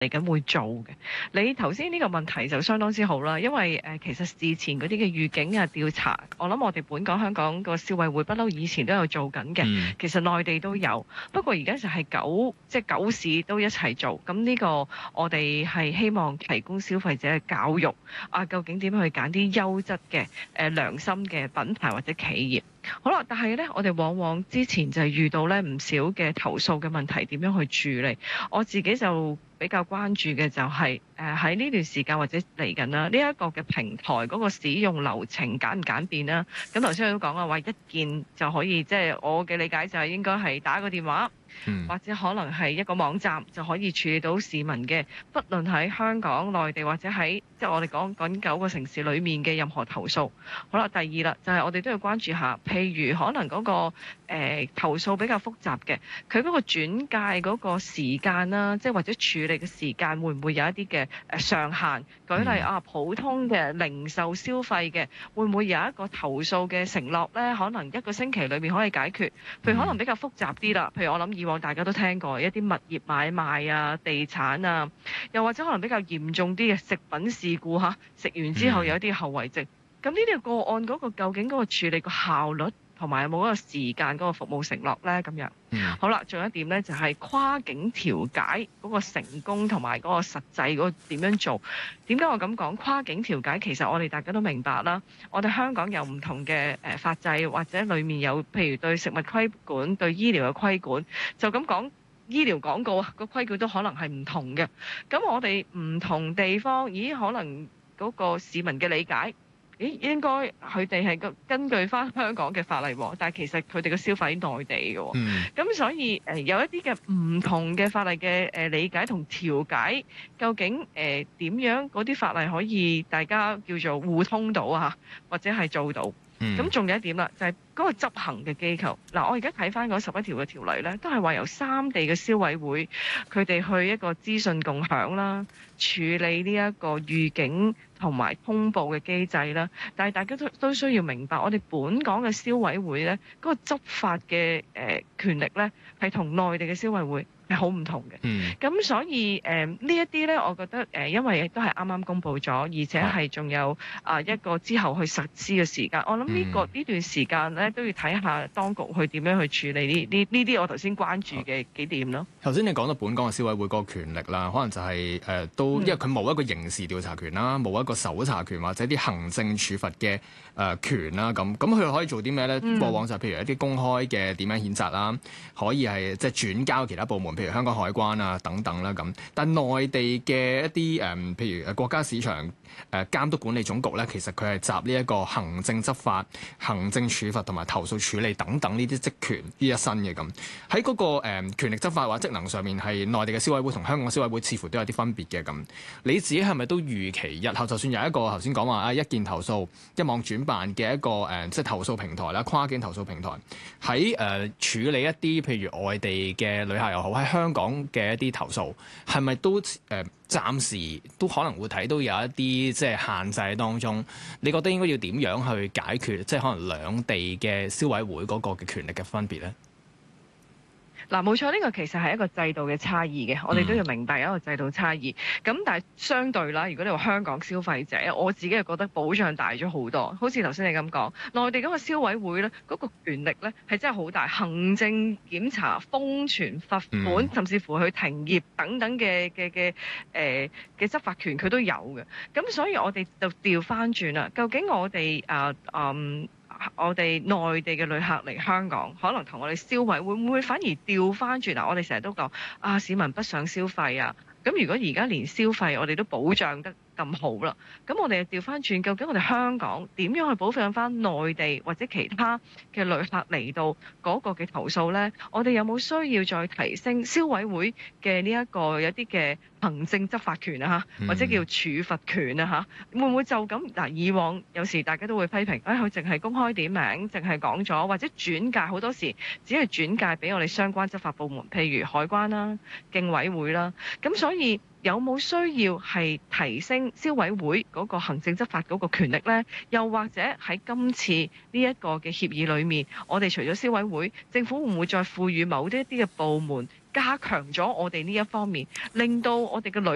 嚟緊會做嘅。你頭先呢個問題就相當之好啦，因為其實事前嗰啲嘅預警啊調查，我諗我哋本港香港個消委會不嬲以前都有做緊嘅，其實內地都有，不過而家就係九市都一齊做，咁呢個我哋係希望提供消費者嘅教育啊，究竟點樣去揀啲優質嘅良心嘅品牌或者企業。好啦，但係呢，我哋往往之前就係遇到呢唔少嘅投訴嘅問題，點樣去處理？我自己就比較關注嘅就係喺呢段時間或者嚟緊啦，呢一個嘅平台嗰個使用流程簡唔簡便啦？咁頭先我都講啦，話一鍵就可以，即係我嘅理解就係應該係打個電話。或者可能係一個網站就可以處理到市民嘅，不論喺香港、內地或者喺即係我哋講9個城市裏面嘅任何投訴。好啦，第二啦，就係我哋都要關注下，譬如可能嗰個投訴比較複雜嘅，佢嗰個轉介嗰個時間啦，即係或者處理嘅時間會唔會有一啲嘅上限？舉例啊，普通嘅零售消費嘅，會唔會有一個投訴嘅承諾呢？可能1個星期裏面可以解決。譬如可能比較複雜啲啦，譬如我諗以往大家都聽過一啲物業買賣啊、地產啊，又或者可能比較嚴重啲嘅食品事故嚇，食完之後有一啲後遺症。咁呢啲個案嗰個究竟嗰個處理個效率同埋有冇嗰個時間嗰個服務承諾呢？咁樣。好啦，仲有一點呢，就係跨境調解嗰個成功同埋嗰個實際嗰個點樣做？點解我咁講跨境調解？其實我哋大家都明白啦，我哋香港有唔同嘅法制，或者裡面有譬如對食物規管、對醫療嘅規管，就咁講醫療廣告啊個規矩都可能係唔同嘅。咁我哋唔同地方，咦？可能嗰個市民嘅理解。應該佢哋係根據翻香港嘅法例喎，但係其實佢哋嘅消費喺內地嘅喎，咁所以有一啲嘅唔同嘅法例嘅理解同調解，究竟點樣嗰啲法例可以大家叫做互通到啊，或者係做到？咁仲有一點啦，就係嗰個執行嘅機構。嗱，我而家睇翻嗰11條嘅條例呢，都係話由3地嘅消委會佢哋去一個資訊共享啦，處理呢一個預警同埋通報嘅機制啦。但係大家都需要明白，我哋本港嘅消委會呢，嗰個執法嘅權力呢，係同內地嘅消委會係好唔同嘅。咁所以呢一啲呢，我覺得因為都係啱啱公布咗，而且係仲有一個之後去實施嘅時間。我諗呢段時間呢，都要睇下當局去點樣去處理呢啲我頭先關注嘅幾點咯。 頭先你講到本港嘅消委會嗰個權力啦，可能就係都因為佢冇一個刑事調查權啦，冇一個搜查權或者啲行政處罰嘅權啦，咁佢可以做啲咩咧？過往就譬如一啲公開嘅點樣譴責啦，可以係即係轉交其他部門，譬如香港海關啊等等啦咁。但內地嘅一啲譬如國家市場監督管理總局咧，其實佢係集呢一個行政執法、行政處罰同埋投訴處理等等呢啲職權於一身嘅咁。喺嗰個權力執法或職能上面，係內地嘅消委會同香港嘅消委會似乎都有啲分別嘅咁。你自己係咪都預期日後就算有一個頭先講話一件投訴一網轉辦嘅一個即係投訴平台啦，跨境投訴平台喺處理一啲譬如外地嘅旅客又好，喺香港嘅一啲投訴，係咪都暫時都可能會睇到有一啲即係限制當中？你覺得應該要點樣去解決即係可能兩地嘅消委會嗰個嘅權力嘅分別咧？ 嗱，冇錯，呢個其實係一個制度嘅差異嘅，我哋都要明白有一個制度差異。咁但係相對啦，如果你話香港消費者，我自己係覺得保障大咗好多。好似頭先你咁講，內地嗰個消委會咧，嗰個權力咧係真係好大，行政檢查、封存、罰款，甚至乎去停業等等嘅執法權，佢都有嘅。咁所以我哋就調翻轉啦，究竟我哋我哋內地嘅旅客嚟香港，可能同我哋消委會唔會反而調翻轉？嗱，我哋成日都講市民不想消費啊。咁如果而家連消費我哋都保障得咁好啦，咁我哋調翻轉，究竟我哋香港點樣去保障翻內地或者其他嘅旅客嚟到嗰個嘅投訴呢？我哋有冇需要再提升消委會嘅呢一個有啲嘅行政執法權啊？或者叫處罰權啊？會唔會就咁嗱？以往有時大家都會批評，佢淨係公開點名，淨係講咗，或者轉介好多時只係轉介俾我哋相關執法部門，譬如海關啦、競委會啦，咁所以有冇需要係提升消委會嗰個行政執法嗰個權力呢？又或者喺今次呢一個嘅協議裏面，我哋除咗消委會，政府會唔會再賦予某一啲嘅部門加強咗我哋呢一方面，令到我哋嘅旅